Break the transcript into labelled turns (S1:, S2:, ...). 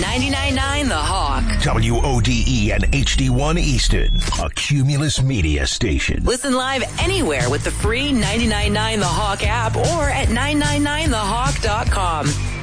S1: 99.9 The Hawk.
S2: WODE and HD1 Easton, a Cumulus Media station.
S1: Listen live anywhere with the free 99.9 The Hawk app or at 999thehawk.com.